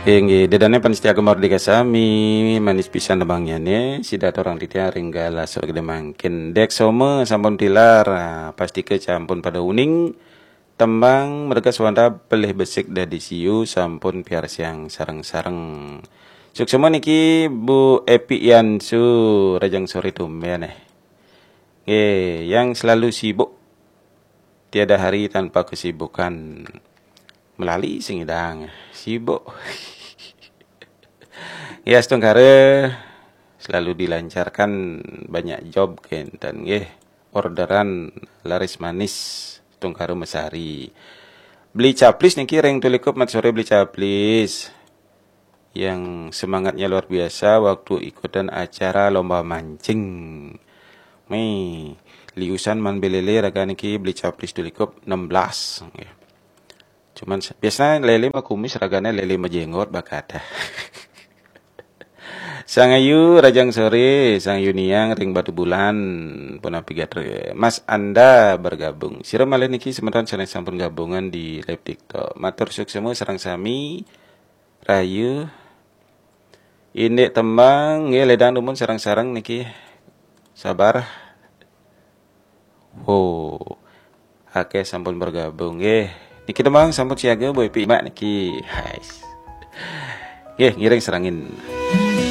Engge dedane panitia Mardika Sami manis pisan nebangnya ne sidat orang titia ringgala sorgede mangkin dek some sampun tilar pasti ke campun pada uning tembang mereka swanda pelih besik dadi siu sampun piar siang sareng-sareng suksema niki Bu Epi Yansu Rajang Sore tumben yang selalu sibuk tiada hari tanpa kesibukan melali singidang sibuk. Ya, setengkare selalu dilancarkan banyak job kan dan orderan laris manis setengkare mesari. Beli caplis niki reng tulikup mat sore beli caplis. Yang semangatnya luar biasa waktu ikutan acara lomba mancing. Nih, liusan man belele raga niki beli caplis tulikup 16. Cuman biasanya lele mah kumis raganya lele mah jenggot bakada. Sang Ayu Rajang Sore, Sang Yuniang Ring Batu Bulan, Punapi Gatre. Mas Anda bergabung. Sira malih niki semeton sanes sampun gabungan di live TikTok. Matur suksemu sareng sami. Rayu. Indek tembang nggih ledang numun sareng-sareng niki. Sabar. Akeh sampun bergabung nggih. Niki tembang sampun siaga boy pi mak niki. Hai. Ngiring serangin.